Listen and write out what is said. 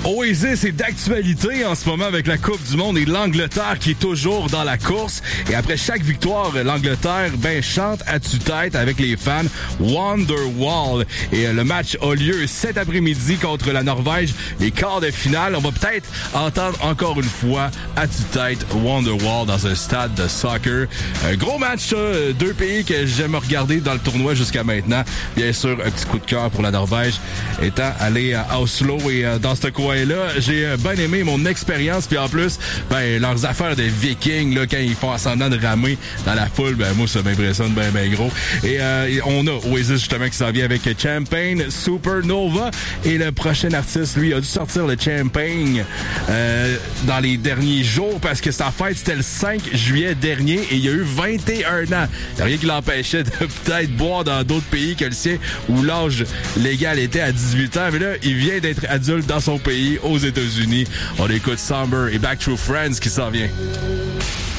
Oasis est d'actualité en ce moment avec la Coupe du Monde et l'Angleterre qui est toujours dans la course. Et après chaque victoire, l'Angleterre chante à tue-tête avec les fans Wonderwall. Et le match a lieu cet après-midi contre la Norvège. Les quarts de finale, on va peut-être entendre encore une fois à tue-tête Wonderwall dans un stade de soccer. Un gros match, ça. Deux pays que j'aime regarder dans le tournoi jusqu'à maintenant. Bien sûr, un petit coup de cœur pour la Norvège étant allé à Oslo et dans ce coin là, j'ai bien aimé mon expérience, puis en plus, leurs affaires de vikings, là, quand ils font semblant de ramer dans la foule, moi, ça m'impressionne bien gros. Et on a Oasis, justement, qui s'en vient avec Champagne Supernova, et le prochain artiste, lui, a dû sortir le Champagne dans les derniers jours, parce que sa fête, c'était le 5 juillet dernier, et il y a eu 21 ans. Il n'y a rien qui l'empêchait de peut-être boire dans d'autres pays que le sien, où l'âge légal était à 18 ans, mais là, il vient d'être adulte dans son pays, aux États-Unis. On écoute Somber et Back True Friends qui s'en vient.